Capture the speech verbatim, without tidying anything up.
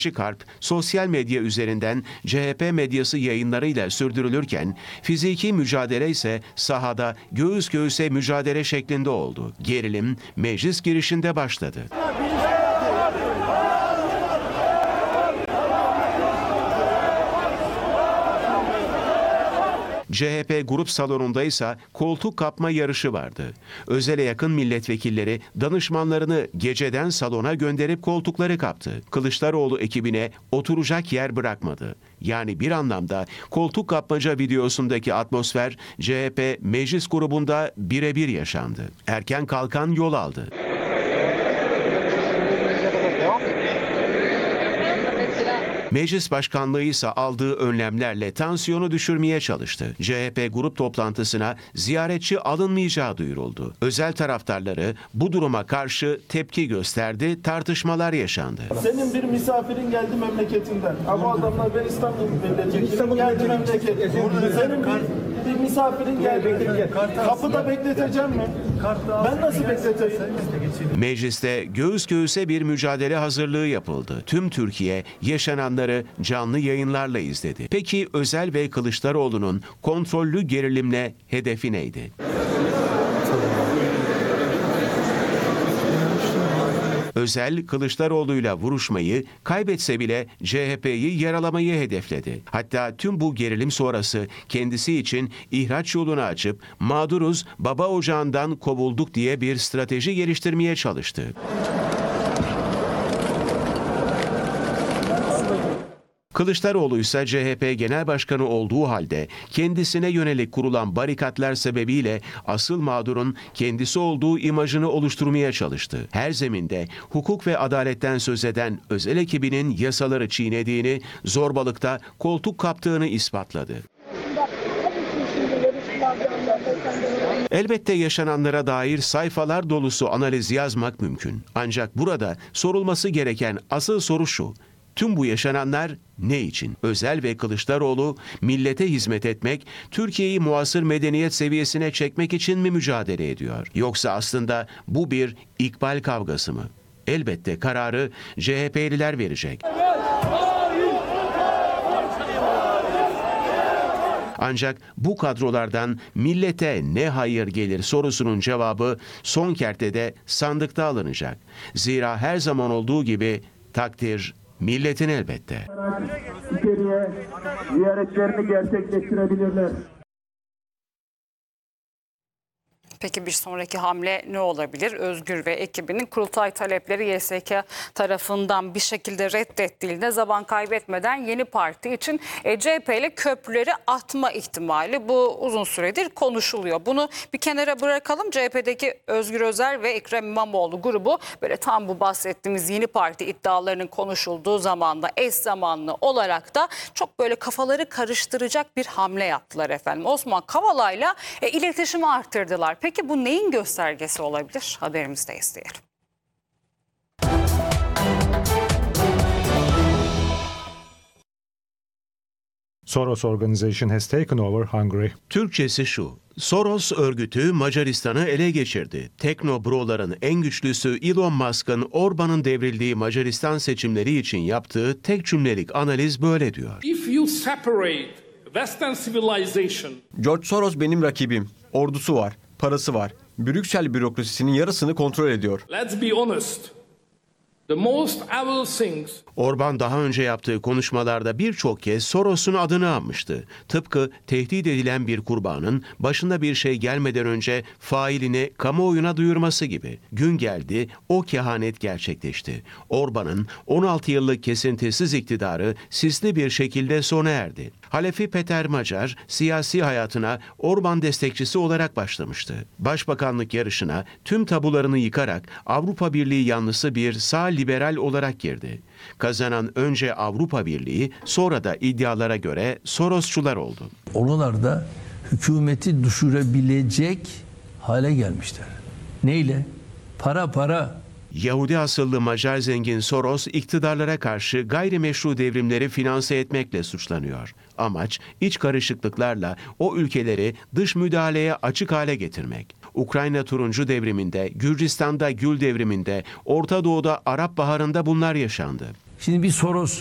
Karp, sosyal medya üzerinden C H P medyası yayınlarıyla sürdürülürken, fiziki mücadele ise sahada göğüs göğüse mücadele şeklinde oldu. Gerilim meclis girişinde başladı. C H P grup salonunda ise koltuk kapma yarışı vardı. Özel'e yakın milletvekilleri danışmanlarını geceden salona gönderip koltukları kaptı. Kılıçdaroğlu ekibine oturacak yer bırakmadı. Yani bir anlamda koltuk kapmaca videosundaki atmosfer C H P meclis grubunda birebir yaşandı. Erken kalkan yol aldı. Meclis başkanlığı ise aldığı önlemlerle tansiyonu düşürmeye çalıştı. C H P grup toplantısına ziyaretçi alınmayacağı duyuruldu. Özel taraftarları bu duruma karşı tepki gösterdi, tartışmalar yaşandı. Senin bir misafirin geldi memleketinden. Ama adamlar ben İstanbul milletvekiliyim geldi memleket. Senin bir, bir misafirin geldi. Kapıda bekleteceğim mi? Ben nasıl bekleteceğim? Mecliste göğüs göğüse bir mücadele hazırlığı yapıldı. Tüm Türkiye yaşananları canlı yayınlarla izledi. Peki Özel ve Kılıçdaroğlu'nun kontrollü gerilimle hedefi neydi? Özel, Kılıçdaroğlu'yla vuruşmayı, kaybetse bile C H P'yi yaralamayı hedefledi. Hatta tüm bu gerilim sonrası kendisi için ihraç yolunu açıp mağduruz, baba ocağından kovulduk diye bir strateji geliştirmeye çalıştı. Kılıçdaroğlu ise C H P Genel Başkanı olduğu halde kendisine yönelik kurulan barikatlar sebebiyle asıl mağdurun kendisi olduğu imajını oluşturmaya çalıştı. Her zeminde hukuk ve adaletten söz eden Özel ekibinin yasaları çiğnediğini, zorbalıkta koltuk kaptığını ispatladı. Elbette yaşananlara dair sayfalar dolusu analiz yazmak mümkün. Ancak burada sorulması gereken asıl soru şu: tüm bu yaşananlar ne için? Özel ve Kılıçdaroğlu millete hizmet etmek, Türkiye'yi muasır medeniyet seviyesine çekmek için mi mücadele ediyor? Yoksa aslında bu bir ikbal kavgası mı? Elbette kararı C H P'liler verecek. Ancak bu kadrolardan millete ne hayır gelir sorusunun cevabı son kertede sandıkta alınacak. Zira her zaman olduğu gibi takdir milletin elbette. İçeriye ziyaretlerini gerçekleştirebilirler. Peki bir sonraki hamle ne olabilir? Özgür ve ekibinin kurultay talepleri Y S K tarafından bir şekilde reddettiğinde zaman kaybetmeden yeni parti için C H P ile köprüleri atma ihtimali bu uzun süredir konuşuluyor. Bunu bir kenara bırakalım. C H P'deki Özgür Özel ve Ekrem İmamoğlu grubu böyle tam bu bahsettiğimiz yeni parti iddialarının konuşulduğu zamanda eş zamanlı olarak da çok böyle kafaları karıştıracak bir hamle yaptılar efendim. Osman Kavala'yla e, iletişimi arttırdılar. Peki Peki bu neyin göstergesi olabilir? Haberimizde izleyelim. Soros Organization has taken over Hungary. Türkçesi şu: Soros örgütü Macaristan'ı ele geçirdi. Teknobroların en güçlüsü Elon Musk'ın Orban'ın devrildiği Macaristan seçimleri için yaptığı tek cümlelik analiz böyle diyor. If you separate Western civilization... George Soros benim rakibim. Ordusu var, parası var. Brüksel bürokrasisinin yarısını kontrol ediyor. Let's be honest. The most evil things... Orban daha önce yaptığı konuşmalarda birçok kez Soros'un adını anmıştı. Tıpkı tehdit edilen bir kurbanın başına bir şey gelmeden önce failini kamuoyuna duyurması gibi. Gün geldi, o kehanet gerçekleşti. Orban'ın on altı yıllık kesintisiz iktidarı sisli bir şekilde sona erdi. Halefi Peter Macar siyasi hayatına Orban destekçisi olarak başlamıştı. Başbakanlık yarışına tüm tabularını yıkarak Avrupa Birliği yanlısı bir sağ liberal olarak girdi. Kazanan önce Avrupa Birliği, sonra da iddialara göre Sorosçular oldu. Oralarda hükümeti düşürebilecek hale gelmişler. Neyle? Para para. Yahudi asıllı Macar zengin Soros, iktidarlara karşı gayrimeşru devrimleri finanse etmekle suçlanıyor. Amaç, iç karışıklıklarla o ülkeleri dış müdahaleye açık hale getirmek. Ukrayna Turuncu Devriminde, Gürcistan'da Gül Devrimi'nde, Orta Doğu'da Arap Baharı'nda bunlar yaşandı. Şimdi bir Soros